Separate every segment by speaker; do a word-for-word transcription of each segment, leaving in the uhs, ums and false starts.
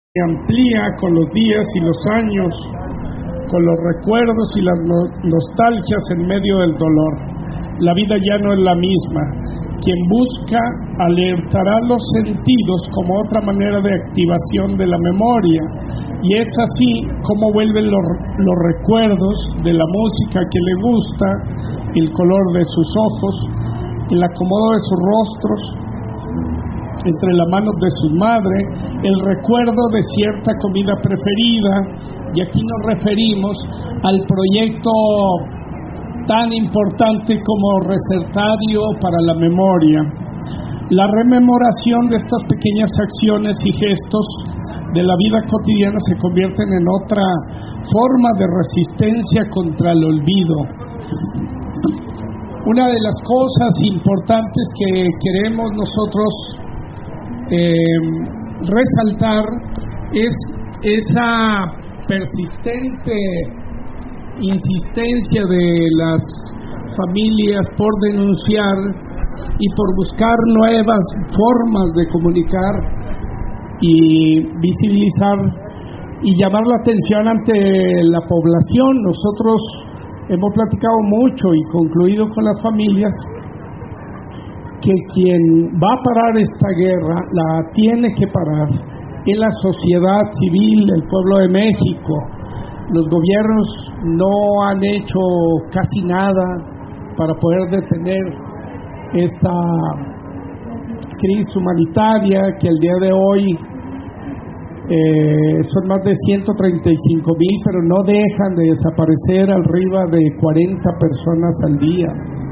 Speaker 1: se amplía con los días y los años, con los recuerdos y las no- nostalgias en medio del dolor. La vida ya no es la misma. Quien busca alertará los sentidos como otra manera de activación de la memoria, y es así como vuelven los, los recuerdos de la música que le gusta, el color de sus ojos, el acomodo de sus rostros entre las manos de su madre, el recuerdo de cierta comida preferida, y aquí nos referimos al proyecto tan importante como Recetario para la Memoria. La rememoración de estas pequeñas acciones y gestos de la vida cotidiana se convierten en otra forma de resistencia contra el olvido. Una de las cosas importantes que queremos nosotros eh, resaltar es esa persistente insistencia de las familias por denunciar y por buscar nuevas formas de comunicar y visibilizar y llamar la atención ante la población. Nosotros hemos platicado mucho y concluido con las familias que quien va a parar esta guerra la tiene que parar es la sociedad civil, el pueblo de México. Los gobiernos no han hecho casi nada para poder detener esta crisis humanitaria que el día de hoy eh, son más de ciento treinta y cinco mil, pero no dejan de desaparecer arriba de cuarenta personas al día.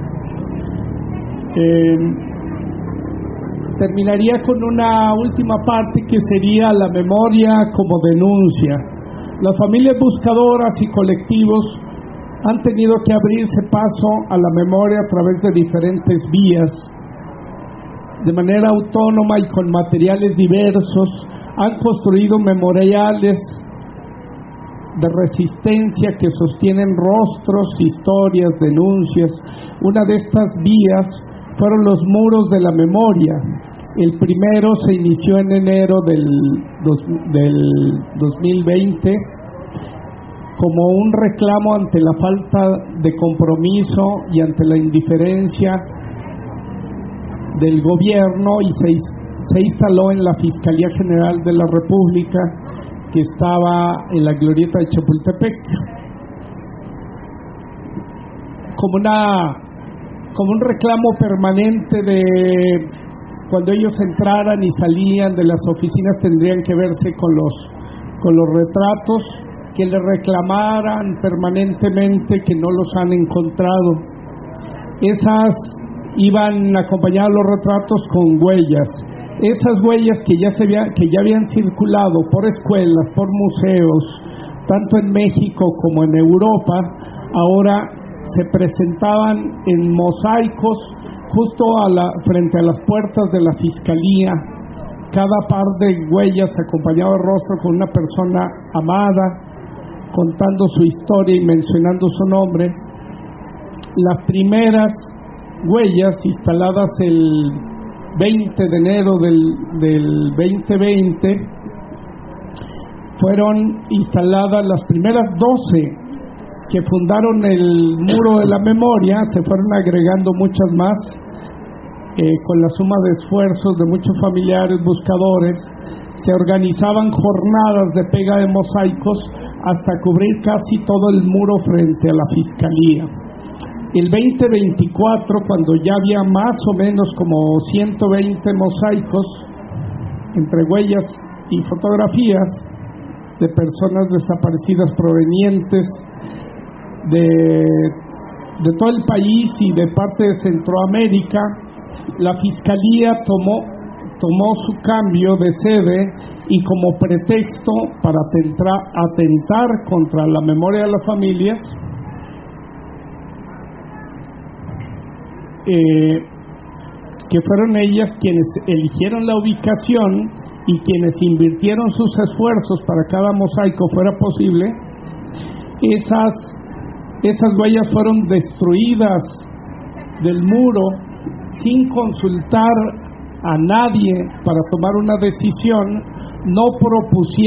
Speaker 1: Eh, terminaría con una última parte que sería la memoria como denuncia. Las familias buscadoras y colectivos han tenido que abrirse paso a la memoria a través de diferentes vías. De manera autónoma y con materiales diversos, han construido memoriales de resistencia que sostienen rostros, historias, denuncias. Una de estas vías fueron los muros de la memoria. El primero se inició en enero del, dos, del dos mil veinte como un reclamo ante la falta de compromiso y ante la indiferencia del gobierno, y se, se instaló en la Fiscalía General de la República, que estaba en la glorieta de Chapultepec, como una como un reclamo permanente de cuando ellos entraran y salían de las oficinas tendrían que verse con los con los retratos, que le reclamaran permanentemente que no los han encontrado. Esas iban acompañados los retratos con huellas. Esas huellas que ya se había, que ya habían circulado por escuelas, por museos, tanto en México como en Europa, ahora se presentaban en mosaicos justo a la, frente a las puertas de la fiscalía. Cada par de huellas acompañado de rostro con una persona amada, contando su historia y mencionando su nombre. Las primeras huellas instaladas el veinte de enero del, del veinte veinte fueron instaladas las primeras doce que fundaron el muro de la memoria. Se fueron agregando muchas más eh, con la suma de esfuerzos de muchos familiares buscadores. Se organizaban jornadas de pega de mosaicos hasta cubrir casi todo el muro frente a la fiscalía. El veinte veinticuatro, cuando ya había más o menos como ciento veinte mosaicos entre huellas y fotografías de personas desaparecidas provenientes de, de todo el país y de parte de Centroamérica, la fiscalía tomó, tomó su cambio de sede y como pretexto para atentar, atentar contra la memoria de las familias, eh, que fueron ellas quienes eligieron la ubicación y quienes invirtieron sus esfuerzos para que cada mosaico fuera posible. Esas Esas huellas fueron destruidas del muro sin consultar a nadie para tomar una decisión. No propusieron